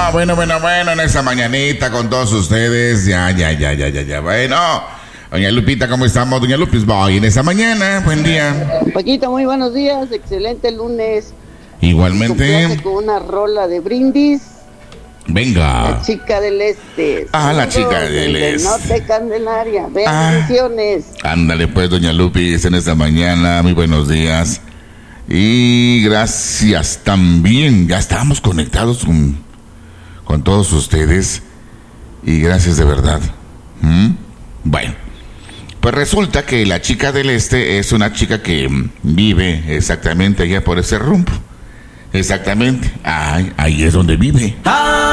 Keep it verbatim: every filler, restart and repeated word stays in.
bueno, bueno, bueno, en esa mañanita con todos ustedes. Ya, ya, ya, ya, ya, ya. Bueno, doña Lupita, ¿cómo estamos? Doña Lupis Boy, en esa mañana, buen día. Paquito, muy buenos días, excelente lunes. Igualmente. Con una rola de brindis. Venga. La chica del este. Ah, la chica del este. Norte Candelaria. Ah. Bendiciones. Ándale pues, doña Lupis, en esta mañana, muy buenos días. Y gracias también, ya estábamos conectados con, con todos ustedes. Y gracias de verdad. ¿Mm? Bueno, pues resulta que la chica del este es una chica que vive exactamente allá por ese rumbo. Exactamente, ahí, ahí es donde vive.